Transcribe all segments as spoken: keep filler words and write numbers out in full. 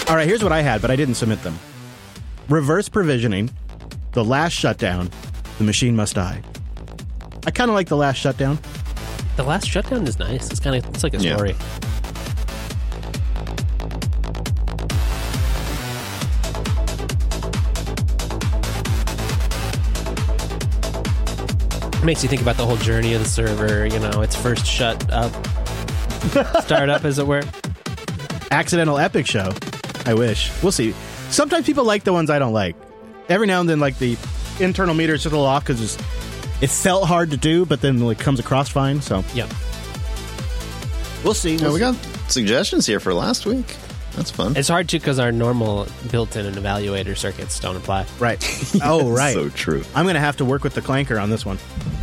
All right, here's what I had, but I didn't submit them. Reverse provisioning, the last shutdown, the machine must die. I kind of like the last shutdown. The last shutdown is nice. It's kind of it's like a story. Yeah. Makes you think about the whole journey of the server, you know, its first shut up, start up, as it were. Accidental epic show. I wish. We'll see. Sometimes people like the ones I don't like. Every now and then, like, the internal meter is just a little off because it felt hard to do, but then it comes across fine, so. Yep. We'll see. We'll yeah, we see. got suggestions here for last week. That's fun. It's hard to because our normal built-in and evaluator circuits don't apply. Right. Oh, right. So true. I'm going to have to work with the clanker on this one.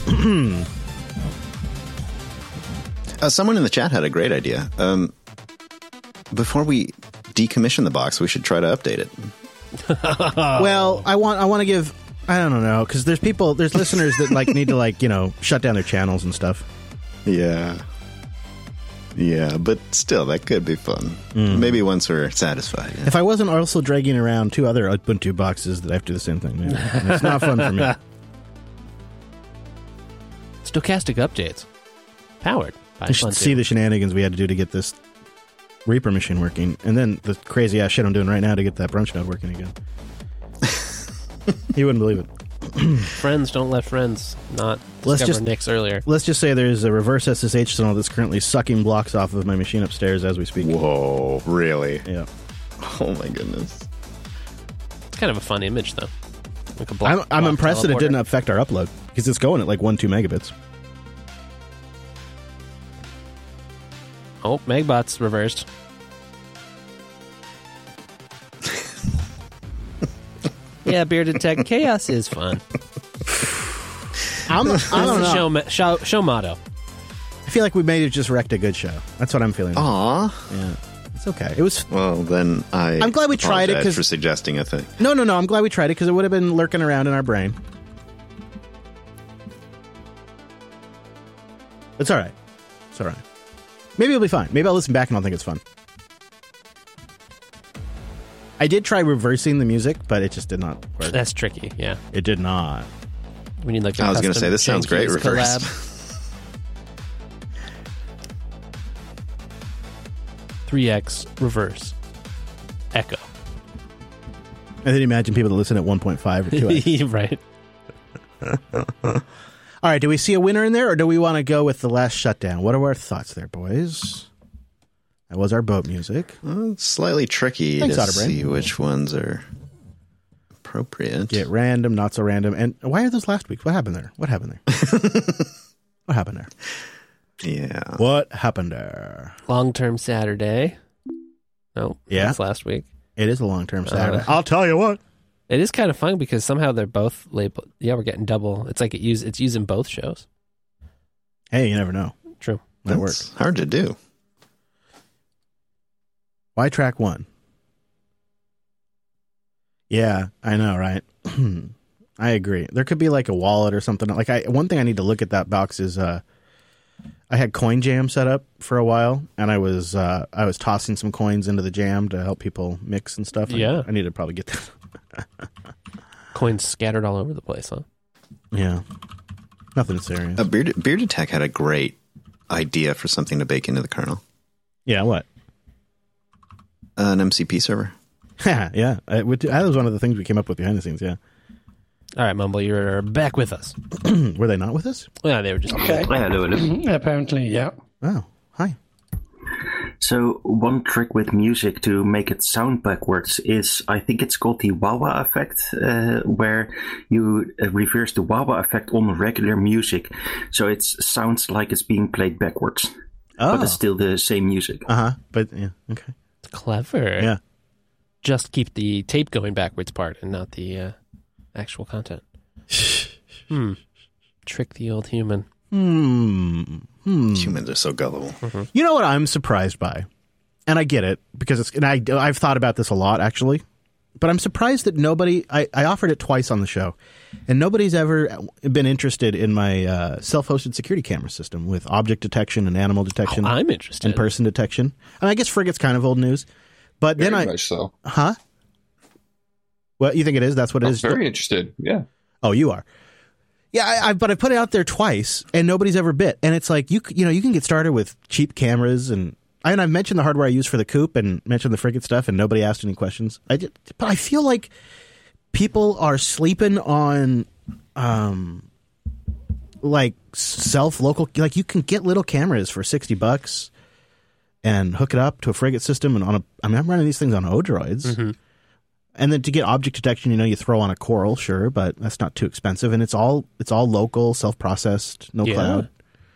uh, someone in the chat had a great idea. Um, before we decommission the box, we should try to update it. Well, I want I want to give, I don't know, because there's people, there's listeners that like need to like, you know, shut down their channels and stuff. Yeah. Yeah, but still, that could be fun. Mm. Maybe once we're satisfied. Yeah. If I wasn't also dragging around two other Ubuntu boxes that I have to do the same thing, man. It's not fun for me. Stochastic updates. Powered by You should Ubuntu. see the shenanigans we had to do to get this Reaper machine working, and then the crazy ass shit I'm doing right now to get that brunch node working again. You wouldn't believe it. Friends don't let friends not Let's discover just- Nick's earlier. Let's just say there's a reverse S S H tunnel that's currently sucking blocks off of my machine upstairs as we speak. Whoa, really? Yeah. Oh my goodness. It's kind of a fun image, though. Like a block, I'm, I'm block impressed that it teleporter. didn't affect our upload, because it's going at like one, two megabits. Oh, Megbot's reversed. Yeah, Bearded Tech, chaos is fun. I'm, I That's don't the know. show, ma- show, show motto. I feel like we may have just wrecked a good show. That's what I'm feeling. Aw. Yeah. It's okay. It was... Well, then I I'm glad we tried it, apologize 'cause- for suggesting a thing. No, no, no. I'm glad we tried it, because it would have been lurking around in our brain. It's all right. It's all right. Maybe it'll be fine. Maybe I'll listen back and I'll think it's fun. I did try reversing the music, but it just did not work. That's tricky, yeah. It did not. We need like a I was going to custom say, this sounds great, Jenkins reverse. collab. three X reverse echo. And then imagine people that listen at one point five or two X. Right. All right, do we see a winner in there, or do we want to go with the last shutdown? What are our thoughts there, boys? That was our boat music. Well, it's slightly tricky Thanks, to Otterbrain. see which ones are appropriate. Get random, not so random. And why are those last week? What happened there? What happened there? What happened there? Yeah. What happened there? Long-term Saturday. No, Yeah. that's last week. It is a long-term Saturday. Uh, I'll tell you what. It is kind of fun because somehow they're both labeled. Yeah, we're getting double. It's like it use it's using both shows. Hey, you never know. True. That That's works. hard to do. Why track one? Yeah, I know, right? I agree. There could be like a wallet or something. Like I, one thing I need to look at that box is uh, I had Coin Jam set up for a while, and I was uh, I was tossing some coins into the jam to help people mix and stuff. Yeah. I, I need to probably get that. Coins scattered all over the place, huh? Yeah, nothing serious. Uh, Bearded, Bearded Tech had a great idea for something to bake into the kernel. Yeah, what? Uh, an M C P server. Yeah, I, would- that was one of the things we came up with behind the scenes. Yeah, All right, Mumble, you're back with us. were they not with us? Yeah, they were just Okay. Hello, hello. Mhm, apparently, yeah. Oh, hi. So one trick with music to make it sound backwards is, I think it's called the wah-wah effect, uh, where you uh, reverse the wah-wah effect on regular music, so it sounds like it's being played backwards, Oh, but it's still the same music. uh huh. But yeah, okay. clever. Yeah. Just keep the tape going backwards part and not the uh, actual content. Hmm. Trick the old human. Hmm. Hmm. Humans are so gullible. You know what I'm surprised by, and I get it because it's, and I I've thought about this a lot actually, but I'm surprised that nobody. I, I offered it twice on the show, and nobody's ever been interested in my uh, self-hosted security camera system with object detection and animal detection Oh, I'm interested. and person detection. And I guess Frigate's kind of old news, But Very then I, much so. huh? What you think it is? That's what it I'm is. very interested. Yeah. Oh, you are. Yeah, I, I, but I put it out there twice, and nobody's ever bit. And it's like you, c- you know, you can get started with cheap cameras, and I, and I've mentioned the hardware I use for the Coupe, and mentioned the frigate stuff, and nobody asked any questions. I just, but I feel like people are sleeping on, um, like self local. Like you can get little cameras for sixty bucks, and hook it up to a frigate system, and on a. I mean, I'm running these things on Odroids. Mm-hmm. And then to get object detection, you know, you throw on a Coral, sure, but that's not too expensive, and it's all it's all local, self-processed, no Yeah. cloud.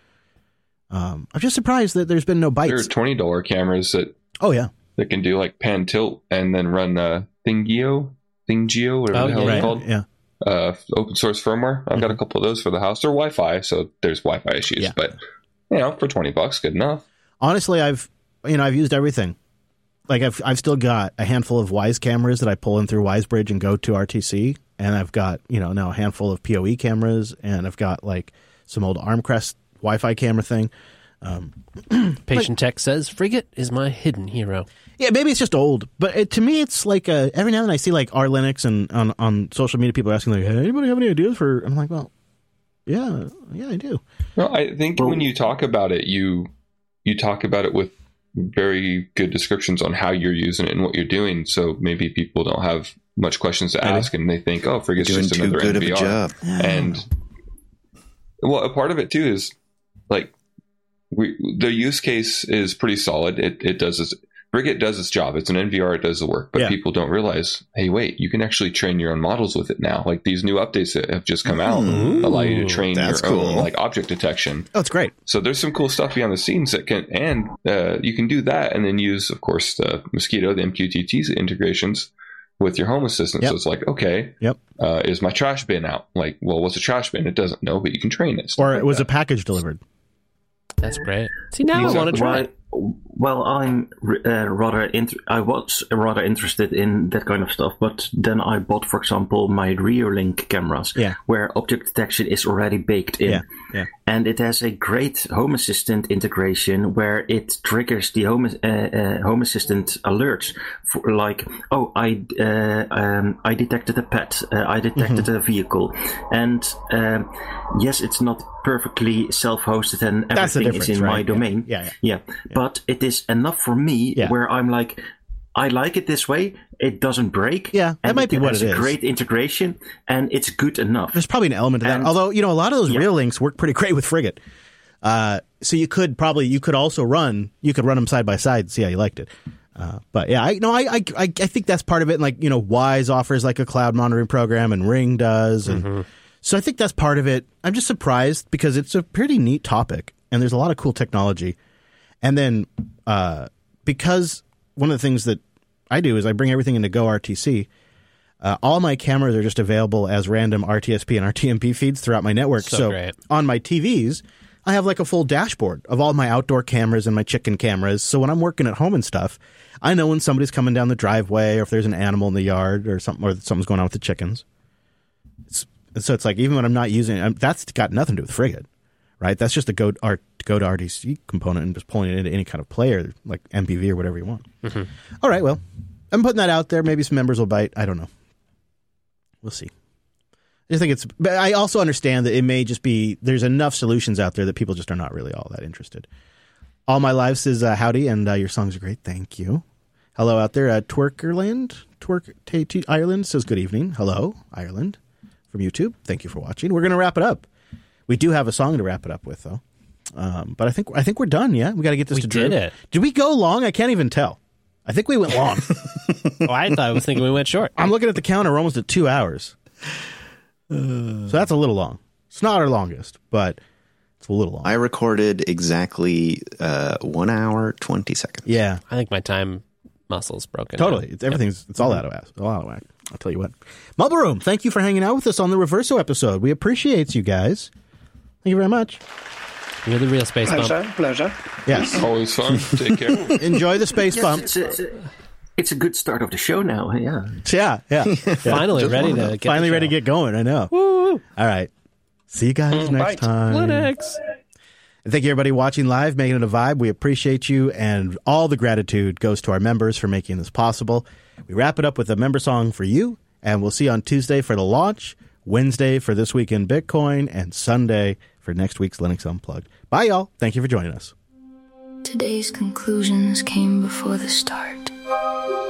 Um, I'm just surprised that there's been no bites. There are twenty dollar cameras that Oh yeah, that can do like pan tilt and then run uh, Thingeo, Thingeo, whatever Oh, the hell yeah. it's called. yeah. Uh, open source firmware. I've got a couple of those for the house. They're Wi-Fi, so there's Wi-Fi issues. Yeah. But you know, for twenty bucks, good enough. Honestly, I've you know I've used everything. Like I've I've still got a handful of Wise cameras that I pull in through WiseBridge and go to R T C, and I've got you know now a handful of P O E cameras, and I've got like some old Armcrest Wi-Fi camera thing. Um, Patient Tech says, Frigate is my hidden hero. Yeah, maybe it's just old, but it, to me, it's like uh, every now and then I see like R Linux and on, on social media, people are asking like, "Hey, anybody have any ideas for?" I'm like, "Well, yeah, yeah, I do." No, I think Well- when you talk about it, you you talk about it with very good descriptions on how you're using it and what you're doing. So maybe people don't have much questions to Maybe. ask, and they think, "Oh, Frigate's Doing just too another good N V R." of a job. And well, a part of it too is like we the use case is pretty solid. It it does its Frigate does its job. It's an N V R. It does the work, but Yeah. people don't realize. Hey, wait! You can actually train your own models with it now. Like these new updates that have just come out Mm-hmm. allow you to train That's your own cool. like object detection. Oh, it's great. So there's some cool stuff behind the scenes that can, and uh, you can do that, and then use, of course, the Mosquito, the M Q T T integrations with your Home Assistant. Yep. So it's like, okay, Yep. uh, is my trash bin out? Like, well, what's a trash bin? It doesn't know, but you can train it. stuff Or like it was that. a package delivered. That's great. See, now I Exactly. want to try it. Well, I'm uh, rather int- I was rather interested in that kind of stuff, but then I bought, for example, my Reolink cameras, Yeah. where object detection is already baked in, Yeah, yeah. and it has a great Home Assistant integration where it triggers the Home uh, uh, Home Assistant alerts, for like, oh, I uh, um, I detected a pet, uh, I detected Mm-hmm. a vehicle, and um, yes, it's not perfectly self-hosted and That's the everything is difference, in my right? Yeah. domain. Yeah, yeah. Yeah, but it is enough for me Yeah. where I'm like, I like it this way. It doesn't break. Yeah, that and might be what has it a is. Great integration, and it's good enough. There's probably an element of that. And- Although, you know, a lot of those Yeah. real links work pretty great with Frigate. Uh, so you could probably, you could also run, you could run them side by side and see how you liked it. Uh, but yeah, I no, I, I I I think that's part of it. And like, you know, Wise offers like a cloud monitoring program, and Ring does, and Mm-hmm. so I think that's part of it. I'm just surprised because it's a pretty neat topic, and there's a lot of cool technology. And then uh, because one of the things that I do is I bring everything into Go R T C. Uh, all my cameras are just available as random R T S P and R T M P feeds throughout my network. So So, great. on my T Vs, I have like a full dashboard of all my outdoor cameras and my chicken cameras. So when I'm working at home and stuff, I know when somebody's coming down the driveway or if there's an animal in the yard or something, or something's going on with the chickens. It's, so it's like even when I'm not using it, that's got nothing to do with Frigate, right? That's just a go, R, go to R T C component and just pulling it into any kind of player like M P V or whatever you want. Mm-hmm. All right, well, I'm putting that out there. Maybe some members will bite. I don't know. We'll see. I just think it's, but I also understand that it may just be, there's enough solutions out there that people just are not really all that interested. All My Life says uh, howdy, and uh, your songs are great. Thank you. Hello out there, uh, Twerkerland, Twerk T- T- Ireland says good evening. Hello, Ireland, from YouTube. Thank you for watching. We're going to wrap it up. We do have a song to wrap it up with, though. Um, but I think I think we're done. Yeah, we got to get this We to Drew. did it. Did we go long? I can't even tell. I think we went long. Oh, I thought I was thinking we went short. I'm looking at the counter. We're almost at two hours. So that's a little long. It's not our longest, but it's a little long. I recorded exactly uh, one hour, twenty seconds. yeah, I think my time muscle's broken. totally. It's everything's. It's all out of whack. All out of whack. I'll tell you what. Mobile Room, thank you for hanging out with us on the Reverso episode. We appreciate you guys. Thank you very much. You're the real space bump. Pleasure, pleasure. Yes. Always fun. Take care. Enjoy the space Yes, bump. it's, a, it's a good start of the show now. Yeah. Yeah, yeah. yeah. Finally Just ready warm to up. get Finally the ready to show. get going. I know. Woo! All right. See you guys next bye. time. Linux. And thank you, everybody watching live, making it a vibe. We appreciate you, and all the gratitude goes to our members for making this possible. We wrap it up with a member song for you, and we'll see you on Tuesday for the launch, Wednesday for This Week in Bitcoin, and Sunday for next week's Linux Unplugged. Bye, y'all. Thank you for joining us. Today's conclusions came before the start.